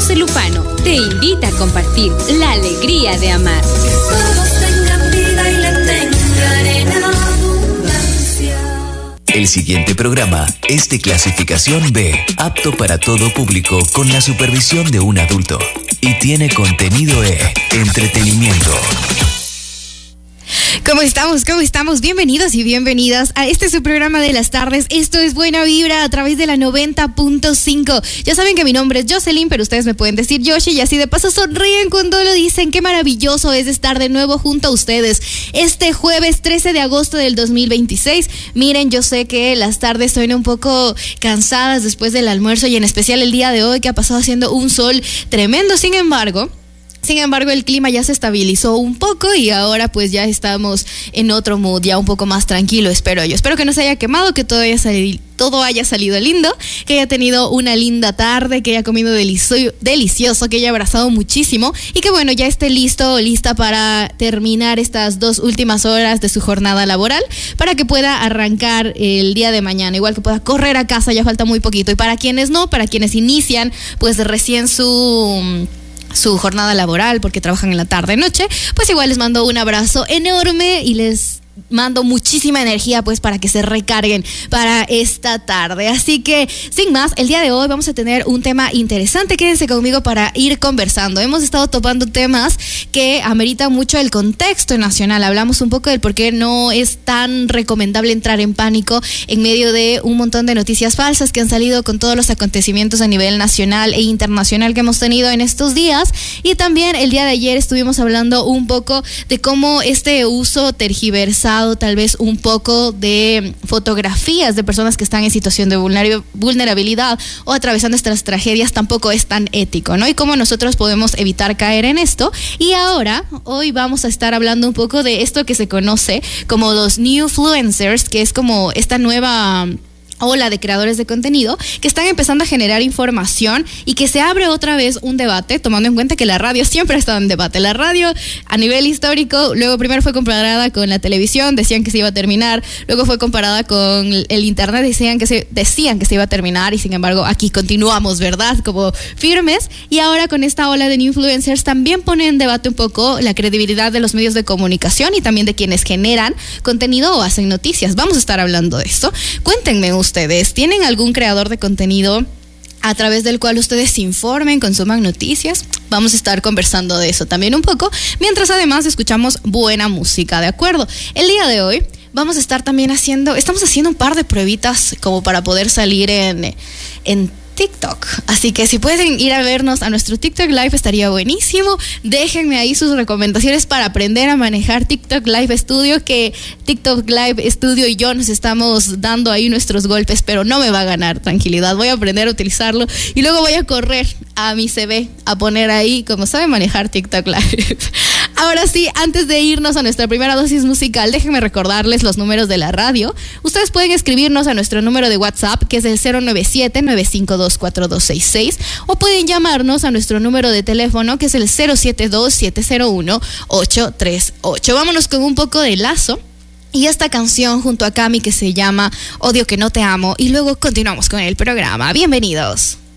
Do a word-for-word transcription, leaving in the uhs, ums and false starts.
José Lupano te invita a compartir la alegría de amar. Todos tengan vida y la tengan en abundancia. El siguiente programa es de clasificación B, apto para todo público con la supervisión de un adulto. Y tiene contenido E, entretenimiento. ¿Cómo estamos? ¿Cómo estamos? Bienvenidos y bienvenidas a este su programa de las tardes. Esto es Buena Vibra a través de la noventa punto cinco. Ya saben que mi nombre es Jocelyn, pero ustedes me pueden decir Yoshi y así de paso sonríen cuando lo dicen. Qué maravilloso es estar de nuevo junto a ustedes este jueves trece de agosto del dos mil veintiséis. Miren, yo sé que las tardes suenan un poco cansadas después del almuerzo y en especial el día de hoy que ha pasado haciendo un sol tremendo. Sin embargo... Sin embargo, el clima ya se estabilizó un poco y ahora pues ya estamos en otro mood, ya un poco más tranquilo, espero yo. Espero que no se haya quemado, que todo haya, sali- todo haya salido lindo, que haya tenido una linda tarde, que haya comido delicio- delicioso, que haya abrazado muchísimo y que bueno, ya esté listo o lista para terminar estas dos últimas horas de su jornada laboral para que pueda arrancar el día de mañana, igual que pueda correr a casa, ya falta muy poquito. Y para quienes no, para quienes inician pues recién su... su jornada laboral porque trabajan en la tarde noche, pues igual les mando un abrazo enorme y les mando muchísima energía pues para que se recarguen para esta tarde. Así que sin más, el día de hoy vamos a tener un tema interesante. Quédense conmigo para ir conversando. Hemos estado topando temas que ameritan mucho el contexto nacional. Hablamos un poco del por qué no es tan recomendable entrar en pánico en medio de un montón de noticias falsas que han salido con todos los acontecimientos a nivel nacional e internacional que hemos tenido en estos días. Y también el día de ayer estuvimos hablando un poco de cómo este uso tergiversado tal vez un poco de fotografías de personas que están en situación de vulnerabilidad o atravesando estas tragedias tampoco es tan ético, ¿no? Y cómo nosotros podemos evitar caer en esto. Y ahora, hoy vamos a estar hablando un poco de esto que se conoce como los newfluencers, que es como esta nueva... ola de creadores de contenido que están empezando a generar información y que se abre otra vez un debate, tomando en cuenta que la radio siempre ha estado en debate. La radio a nivel histórico, luego primero fue comparada con la televisión, decían que se iba a terminar, luego fue comparada con el internet, decían que se, decían que se iba a terminar y sin embargo aquí continuamos, ¿verdad? Como firmes. Y ahora con esta ola de influencers también pone en debate un poco la credibilidad de los medios de comunicación y también de quienes generan contenido o hacen noticias. Vamos a estar hablando de esto. Cuéntenme ustedes. ¿Ustedes tienen algún creador de contenido a través del cual ustedes se informen, consuman noticias? Vamos a estar conversando de eso también un poco, mientras además escuchamos buena música, ¿de acuerdo? El día de hoy vamos a estar también haciendo, estamos haciendo un par de pruebitas como para poder salir en, en TikTok, así que si pueden ir a vernos a nuestro TikTok Live estaría buenísimo. Déjenme ahí sus recomendaciones para aprender a manejar TikTok Live Studio, que TikTok Live Studio y yo nos estamos dando ahí nuestros golpes, pero no me va a ganar, tranquilidad, voy a aprender a utilizarlo y luego voy a correr a mi C V a poner ahí cómo sabe manejar TikTok Live. Ahora sí, antes de irnos a nuestra primera dosis musical, déjenme recordarles los números de la radio. Ustedes pueden escribirnos a nuestro número de WhatsApp, que es el cero nueve siete, nueve cinco dos, cuatro dos seis seis, o pueden llamarnos a nuestro número de teléfono, que es el cero siete dos, siete cero uno, ocho tres ocho. Vámonos con un poco de Lazo y esta canción junto a Cami que se llama Odio que no te amo, y luego continuamos con el programa. Bienvenidos.